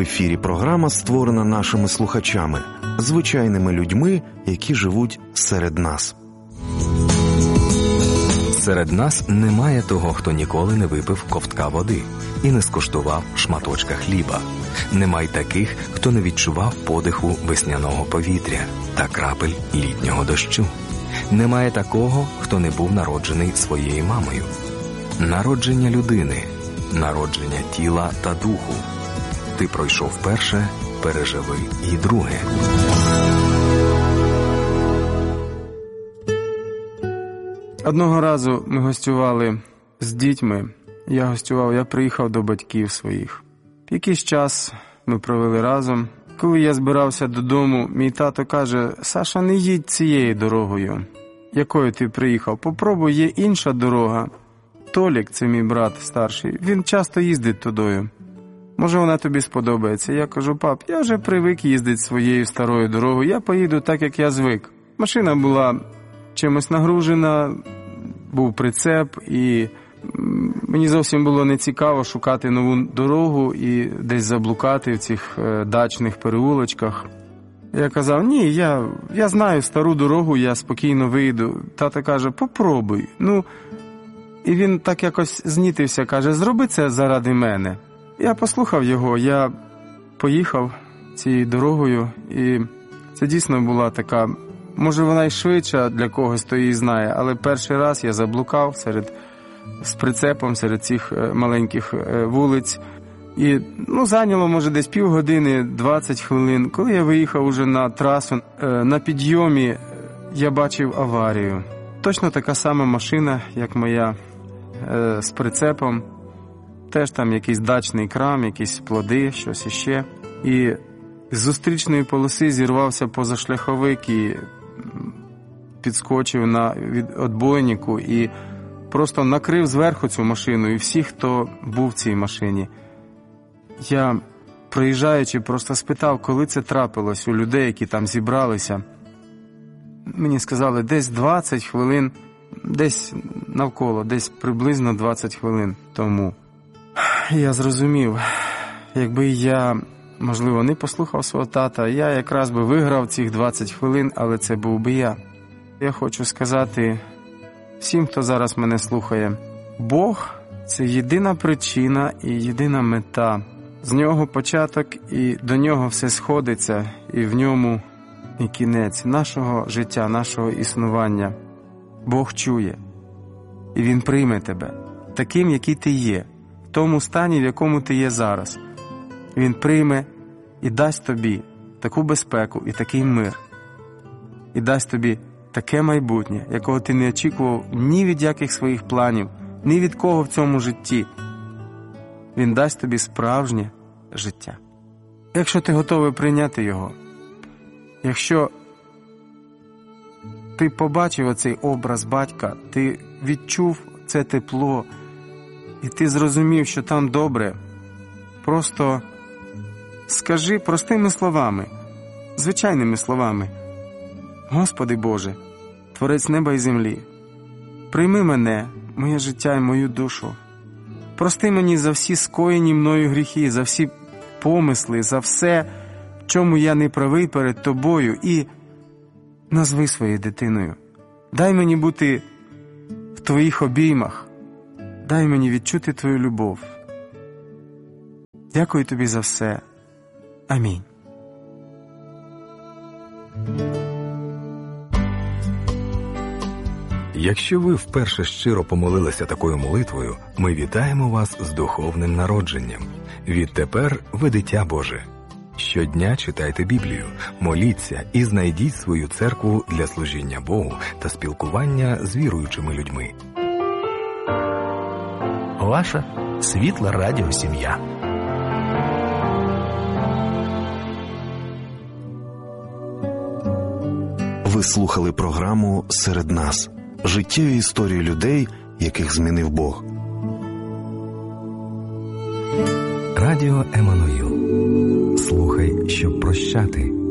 ефірі програма, створена нашими слухачами, звичайними людьми, які живуть серед нас. Серед нас немає того, хто ніколи не випив ковтка води і не скуштував шматочка хліба. Немає таких, хто не відчував подиху весняного повітря та крапель літнього дощу. Немає такого, хто не був народжений своєю мамою. Народження людини, народження тіла та духу. Ти пройшов перше, переживи і друге. Одного разу ми гостювали з дітьми. Я приїхав до батьків своїх. Якийсь час ми провели разом. Коли я збирався додому, мій тато каже: «Саша, не їдь цією дорогою, якою ти приїхав. Попробуй, є інша дорога. Толік, це мій брат старший, він часто їздить тудою. Може, вона тобі сподобається». Я кажу: «Пап, я вже привик їздити своєю старою дорогою, я поїду так, як я звик». Машина була чимось нагружена, був прицеп, і мені зовсім було нецікаво шукати нову дорогу і десь заблукати в цих дачних переулочках. Я казав: «Ні, я знаю стару дорогу, я спокійно вийду». Тато каже: «Попробуй». І він так якось знітився, каже: «Зроби це заради мене». Я послухав його, я поїхав цією дорогою, і це дійсно була така, може вона й швидша для когось, хто її знає, але перший раз я заблукав з прицепом серед цих маленьких вулиць. І зайняло, може, десь півгодини, 20 хвилин. Коли я виїхав уже на трасу, на підйомі я бачив аварію. Точно така сама машина, як моя, з прицепом. Теж там якийсь дачний крам, якісь плоди, щось іще. І з зустрічної полоси зірвався позашляховик і підскочив на відбойнику і просто накрив зверху цю машину і всіх, хто був в цій машині. Я, проїжджаючи, просто спитав, коли це трапилось у людей, які там зібралися. Мені сказали, десь 20 хвилин, десь навколо, десь приблизно 20 хвилин тому. Я зрозумів, якби я, можливо, не послухав свого тата, я якраз би виграв цих 20 хвилин, але це був би я. Я хочу сказати всім, хто зараз мене слухає, Бог – це єдина причина і єдина мета. З нього початок і до нього все сходиться, і в ньому і кінець нашого життя, нашого існування. Бог чує, і Він прийме тебе таким, який ти є, в тому стані, в якому ти є зараз. Він прийме і дасть тобі таку безпеку і такий мир, і дасть тобі таке майбутнє, якого ти не очікував ні від яких своїх планів, ні від кого в цьому житті. Він дасть тобі справжнє життя. Якщо ти готовий прийняти його, якщо ти побачив оцей образ батька, ти відчув це тепло, і ти зрозумів, що там добре, просто скажи простими словами, звичайними словами: «Господи Боже, Творець неба і землі, прийми мене, моє життя і мою душу. Прости мені за всі скоєні мною гріхи, за всі помисли, за все, в чому я не правий перед Тобою, і назви своєю дитиною. Дай мені бути в Твоїх обіймах, дай мені відчути Твою любов. Дякую Тобі за все. Амінь». Якщо ви вперше щиро помолилися такою молитвою, ми вітаємо вас з духовним народженням. Відтепер ви дитя Боже. Щодня читайте Біблію, моліться і знайдіть свою церкву для служіння Богу та спілкування з віруючими людьми. Ваша світла радіосім'я. Ви слухали програму «Серед нас». Життєві історії людей, яких змінив Бог. Радіо Еммануїл. Слухай, щоб прощати.